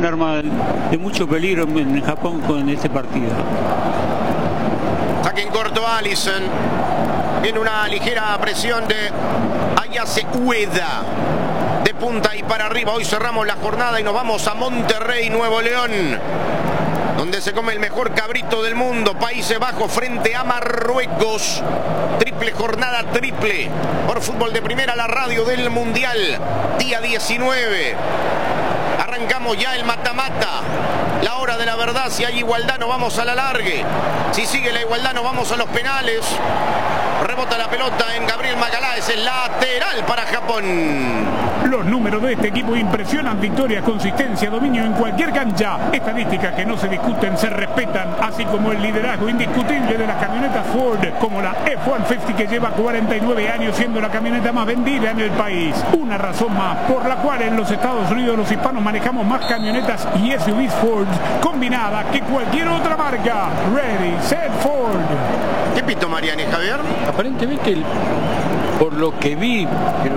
un arma de mucho peligro en Japón con este partido. Saque en corto Alisson. Viene una ligera presión de Ayase Ueda. De punta y para arriba. Hoy cerramos la jornada y nos vamos a Monterrey, Nuevo León, donde se come el mejor cabrito del mundo. Países Bajos frente a Marruecos. Triple jornada, triple. Por Fútbol de Primera, la radio del Mundial. Día 19. Arrancamos ya el mata-mata. La hora de la verdad. Si hay igualdad nos vamos a la largue. Si sigue la igualdad nos vamos a los penales. Rebota la pelota en Gabriel Magalhães. Es lateral para Japón. Los números de este equipo impresionan: victorias, consistencia, dominio en cualquier cancha. Estadísticas que no se discuten, se respetan, así como el liderazgo indiscutible de las camionetas Ford, como la F-150, que lleva 49 años siendo la camioneta más vendida en el país. Una razón más por la cual en los Estados Unidos los hispanos manejamos más camionetas y SUVs Ford combinadas que cualquier otra marca. Ready, set, Ford. ¿Qué pito Mariani, Javier? Aparentemente, por lo que vi,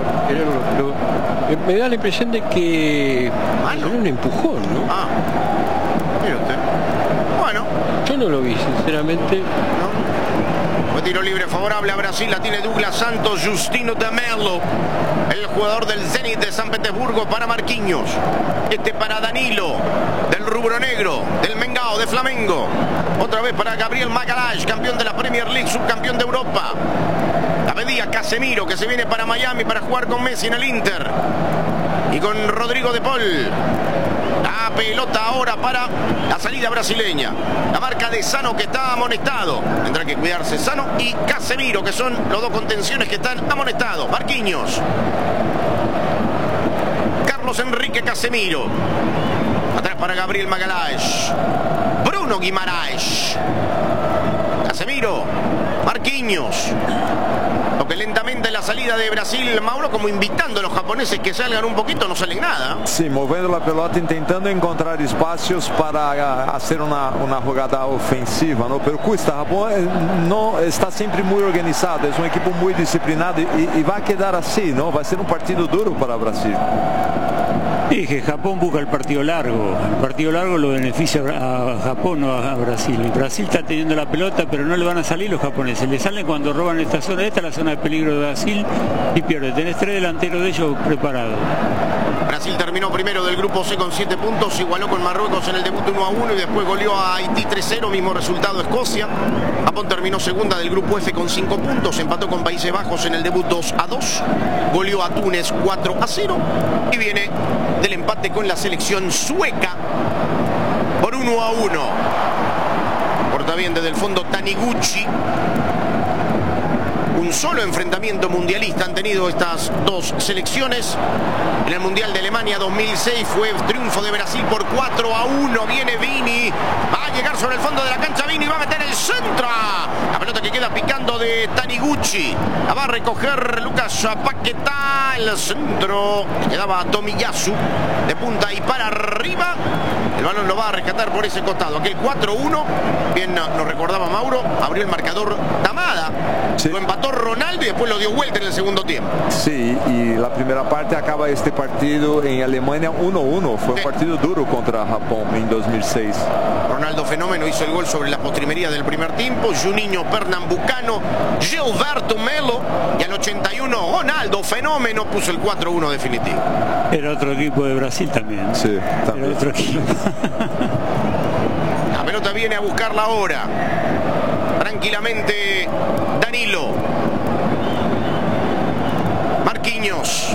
me da la impresión de que era un empujón, ¿no? Ah, mire usted. Bueno. Yo no lo vi, sinceramente. ¿No? Fue tiro libre favorable a Brasil. La tiene Douglas Santos. Justino de Mello, el jugador del Zenit de San Petersburgo, para Marquinhos. Este para Danilo, del rubro negro, del Mengao, de Flamengo. Otra vez para Gabriel Magalhães, campeón de la Premier League, subcampeón de Europa. La pedía Casemiro, que se viene para Miami para jugar con Messi en el Inter. Y con Rodrigo de Paul. La pelota ahora para la salida brasileña. La marca de Sano, que está amonestado. Tendrá que cuidarse Sano y Casemiro, que son los dos contenciones que están amonestados. Marquinhos. Carlos Enrique Casemiro. Atrás para Gabriel Magalhães. Bruno Guimarães. Casemiro. Marquinhos. Toque lentamente la salida de Brasil, Mauro, como invitando a los japoneses que salgan un poquito, no salen nada. Sí, moviendo la pelota, intentando encontrar espacios para hacer una jugada ofensiva, ¿no? Pero cuesta. Japón no está siempre muy organizado, es un equipo muy disciplinado y va a quedar así, ¿no? Va a ser un partido duro para Brasil. Dije, Japón busca el partido largo. El partido largo lo beneficia a Japón, no a Brasil. Y Brasil está teniendo la pelota, pero no le van a salir los japoneses. Le salen cuando roban esta zona. Esta es la zona de peligro de Brasil y pierde. Tenés 3 delanteros de ellos preparados. Brasil terminó primero del grupo C con 7 puntos. Igualó con Marruecos en el debut 1-1 y después goleó a Haití 3-0. Mismo resultado Escocia. Japón terminó segunda del grupo F con 5 puntos. Empató con Países Bajos en el debut 2-2. Goleó a Túnez 4-0. Y viene del empate con la selección sueca por 1-1. Corta bien desde el fondo Taniguchi. Un solo enfrentamiento mundialista han tenido estas dos selecciones. En el Mundial de Alemania 2006 fue triunfo de Brasil por 4-1. Viene Vini. Va a llegar sobre el fondo de la cancha Vini. Va a meter el centro. La pelota que queda picando de Taniguchi. La va a recoger Lucas Paquetá. El centro. Quedaba Tomiyasu de punta y para arriba. El balón lo va a rescatar por ese costado. Aquel 4-1. Bien nos recordaba Mauro. Abrió el marcador Tamada. Sí. Lo empató Ronaldo y después lo dio vuelta en el segundo tiempo. Sí, y la primera parte acaba este partido en Alemania 1-1. Fue un partido duro contra Japón en 2006. Ronaldo Fenómeno hizo el gol sobre la postrimería del primer tiempo. Juninho Pernambucano, Gilberto Melo y al 81 Ronaldo Fenómeno puso el 4-1 definitivo. Era otro equipo de Brasil también. Sí, también. Era otro equipo. La pelota viene a buscarla ahora. Tranquilamente Danilo. Marquinhos.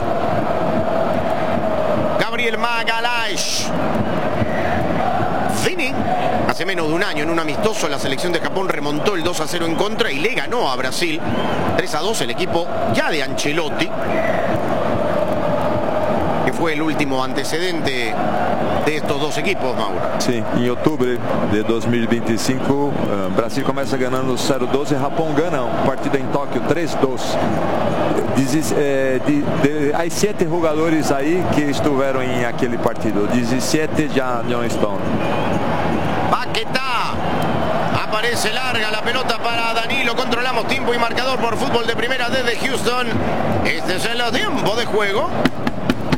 Gabriel Magalhães. Vini. Hace menos de un año en un amistoso la selección de Japón remontó el 2-0 en contra y le ganó a Brasil 3-2 el equipo ya de Ancelotti, que fue el último antecedente de estos dos equipos, Mauro. Sí, en octubre de 2025 Brasil começa ganando 0-2 e Japão gana um partido em Tóquio 3-2. Hay 7 jogadores aí que estiveram em aquele partido, 17 já não estão. Paquetá. Aparece larga la pelota para Danilo. Controlamos tiempo y marcador por Fútbol de Primera desde Houston. Este es el tiempo de juego.